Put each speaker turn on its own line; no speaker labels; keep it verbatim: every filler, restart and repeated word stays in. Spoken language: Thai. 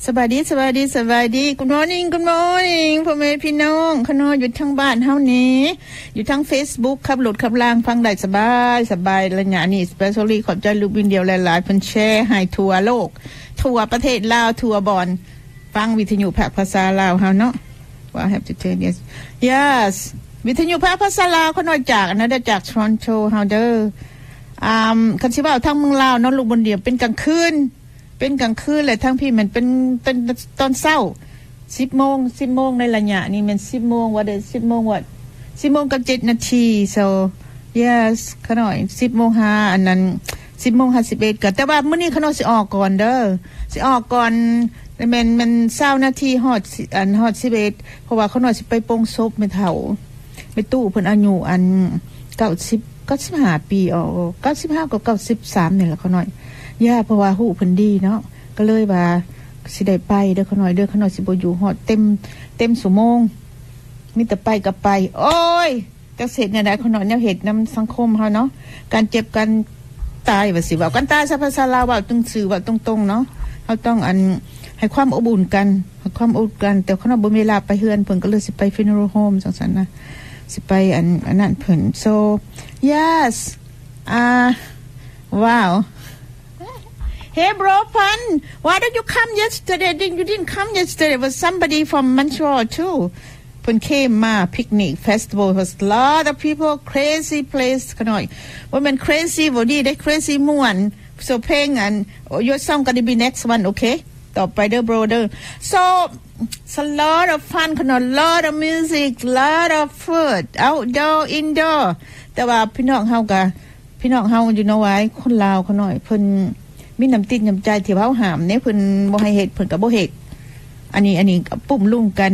สบายดีสบายดีสบายดี Good morning Good morning พ่อแม่พี่น้องขณะอยู่ทางบ้านเฮานี้อยู่ทาง Facebook ขับรถขับรางฟังได้สบายสบายระยะนี้ especially ขอบใจลูกวินเดียวหลายๆเพิ่นแชร์ให้ทั่วโลกทั่วประเทศลาวทั่วบอนฟังวิทยุภาคภาษาลาวเฮาเนาะว่า I have to turn yes yes วิทยุภาคภาษาลาวขณะจากอันนั้นจาก Toronto เฮาเด้ออ่าคันสิว่าทางเมืองลาวเนาะลูกบนเดียวเป็นกลางคืนเป็นกลางคืนและทั้งพี่มันเป็นเป็นตอนเช้า สิบโมง สิบโมงในระยะนี้มัน สิบโมงว่าได้ สิบโมงว่า สิบโมงกับเจ็ดนาที so yes ขน่อย สิบโมงห้าอันนั้น สิบโมงห้าสิบเอ็ดก็แต่ว่ามื้อนี้ขน่อยสิออกก่อนเด้อสิออกก่อนแม่นมันเช้านาทีฮอดอันฮอดสิบเอ็ดเพราะว่าขน่อยสิไปโปงศพแม่เฒ่าแม่ตู้เพิ่นอายุอันเก้าสิบ เก้าสิบห้าปีอ๋อเก้าสิบห้ากับเก้าสิบสามนี่แหละขน่อยย่าเพราะว่าฮู้เพิ่นดีเนาะก็เลยว่าสิได้ไปเด้อขน่อยเด้อขน่อยสิบ่อยู่ฮอดเต็มเต็มชั่วโมงมีแต่ไปกับไปโอ้ยจักเสร็จเนี่ยได้ขน่อยแนวเฮ็ดนำสังคมเฮาเนาะการเจ็บกันตายว่าสิว่ากันตายซะภาษาลาวว่าตึงซื่อว่าตรงๆเนาะเฮาต้องอันให้ความอบอุ่นกันให้ความอบอุ่นกันแต่ขน่อยบ่มีเวลาไปเฮือนเพิ่นก็เลยสิไป funeral home จังซั่นนะสิไปอันอันนั้นเพิ่น so yes ah wow Hey bro Pan, why did you come yesterday? Didn't you didn't come yesterday? Was somebody from Montreal too? Pan came ma picnic festival was a lot of people, crazy place ขน่อยว่ามัน crazy บ่ดีได้ crazy ม่วน so เพลงอัน your song gonna be next one okay ต่อไปเด้อ brother so it's a lot of fun ขน่อย lot of music lot of food outdoor indoor แต่ว่าพี่น้องเฮาก็พี่น้องเฮาอยู่เนาะไว้คนลาวขน่อยเพิ่นมีน้ำติดน้ำใจที่เฮาหามเนี่ยเพิ่นบ่ให้เฮ็ดเพิ่นก็บ่เฮ็ดอันนี้อันนี้ปุ่มลุงกัน